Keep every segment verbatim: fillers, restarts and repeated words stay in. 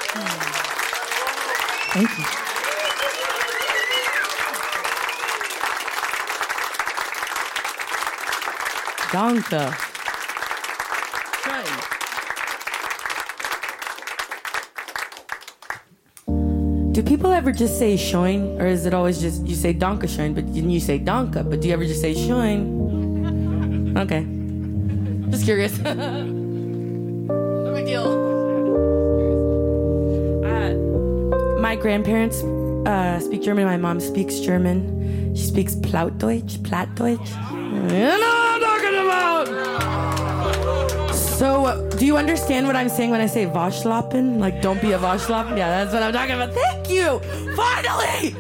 Thank you. Danke. Do people ever just say schön, or is it always just you say danke schön, but then you say danke, but do you ever just say schön? Okay. Just curious. No big deal. Uh, my grandparents uh, speak German. My mom speaks German. She speaks Plattdeutsch. Plattdeutsch. You know what I'm talking about. So, uh, do you understand what I'm saying when I say Waschlappen? Like, don't be a Waschlappen? Yeah, that's what I'm talking about. Thank you! Finally!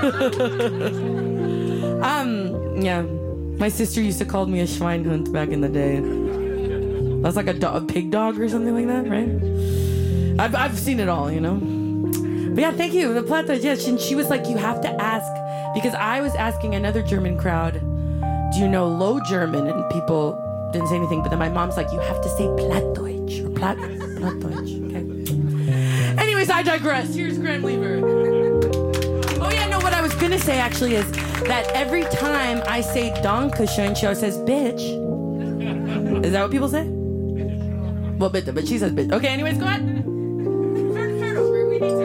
um, yeah. My sister used to call me a Schweinhund back in the day. That's like a, do- a pig dog or something like that, right? I've, I've seen it all, you know? But yeah, thank you. The Plattdeutsch, yeah, she, she was like, you have to ask, because I was asking another German crowd, do you know Low German? And people didn't say anything, but then my mom's like, you have to say Plattdeutsch, or Platt, Plattdeutsch, okay? Anyways, I digress. Here's Graham Lever. Oh yeah, no, what I was gonna say actually is that every time I say Dankeschön, she always says, bitch. Is that what people say? Well, but, but she says bitch. Okay, anyways, go ahead.